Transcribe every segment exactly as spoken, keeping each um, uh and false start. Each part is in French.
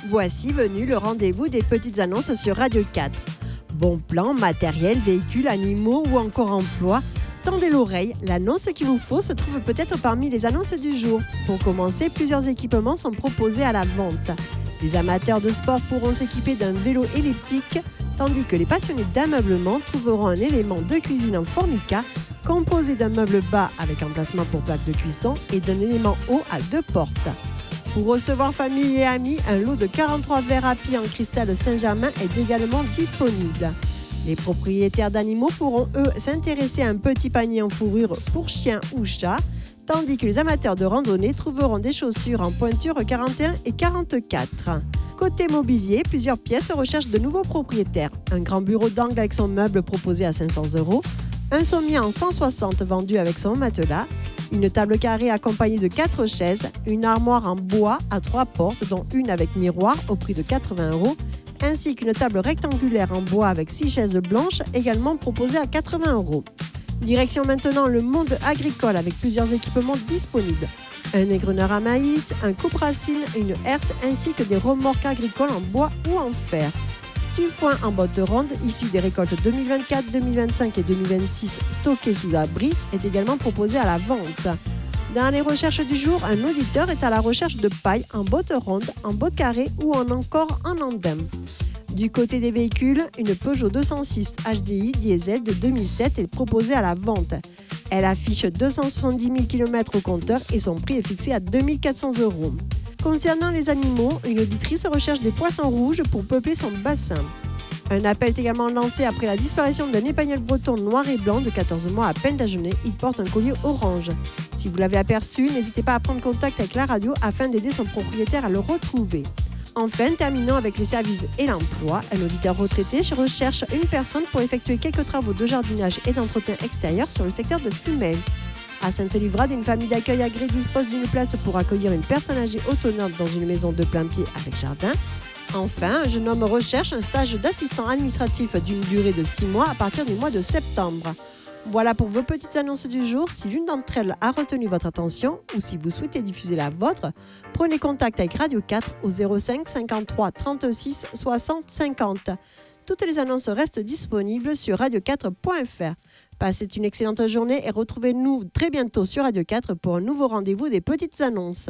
Voici venu le rendez-vous des petites annonces sur Radio quatre. Bons plans, matériel, véhicules, animaux ou encore emploi. Tendez l'oreille, l'annonce qu'il vous faut se trouve peut-être parmi les annonces du jour. Pour commencer, plusieurs équipements sont proposés à la vente. Les amateurs de sport pourront s'équiper d'un vélo elliptique, tandis que les passionnés d'ameublement trouveront un élément de cuisine en formica, composé d'un meuble bas avec emplacement pour plaque de cuisson et d'un élément haut à deux portes. Pour recevoir famille et amis, un lot de quarante-trois verres à pied en cristal Saint-Germain est également disponible. Les propriétaires d'animaux pourront, eux, s'intéresser à un petit panier en fourrure pour chien ou chat, tandis que les amateurs de randonnée trouveront des chaussures en pointure quarante et un et quarante-quatre. Côté mobilier, plusieurs pièces recherchent de nouveaux propriétaires. Un grand bureau d'angle avec son meuble proposé à cinq cents euros, un sommier en cent soixante vendu avec son matelas, une table carrée accompagnée de quatre chaises, une armoire en bois à trois portes, dont une avec miroir au prix de quatre-vingts euros, ainsi qu'une table rectangulaire en bois avec six chaises blanches, également proposée à quatre-vingts euros. Direction maintenant le monde agricole avec plusieurs équipements disponibles. Un égreneur à maïs, un coupe-racine, une herse ainsi que des remorques agricoles en bois ou en fer. Du foin en botte ronde, issu des récoltes deux mille vingt-quatre, deux mille vingt-cinq et deux mille vingt-six stocké sous abri, est également proposé à la vente. Dans les recherches du jour, un auditeur est à la recherche de paille en botte ronde, en botte carrée ou en encore en andin. Du côté des véhicules, une Peugeot deux cent six H D I diesel de deux mille sept est proposée à la vente. Elle affiche deux cent soixante-dix mille kilomètres au compteur et son prix est fixé à deux mille quatre cents euros. Concernant les animaux, une auditrice recherche des poissons rouges pour peupler son bassin. Un appel est également lancé après la disparition d'un épagneul breton noir et blanc de quatorze mois à peine d'âge. Il porte un collier orange. Si vous l'avez aperçu, n'hésitez pas à prendre contact avec la radio afin d'aider son propriétaire à le retrouver. Enfin, terminons avec les services et l'emploi. Un auditeur retraité recherche une personne pour effectuer quelques travaux de jardinage et d'entretien extérieur sur le secteur de Fumel. À Sainte-Livrade, une famille d'accueil agréée dispose d'une place pour accueillir une personne âgée autonome dans une maison de plein pied avec jardin. Enfin, un jeune homme recherche un stage d'assistant administratif d'une durée de six mois à partir du mois de septembre. Voilà pour vos petites annonces du jour. Si l'une d'entre elles a retenu votre attention ou si vous souhaitez diffuser la vôtre, prenez contact avec Radio quatre au zéro cinq cinquante-trois trente-six soixante cinquante. Toutes les annonces restent disponibles sur radio quatre point f r. Passez une excellente journée et retrouvez-nous très bientôt sur Radio quatre pour un nouveau rendez-vous des petites annonces.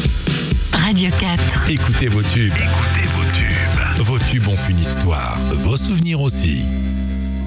Radio quatre. Écoutez vos tubes. Écoutez vos tubes. Vos tubes ont une histoire, vos souvenirs aussi.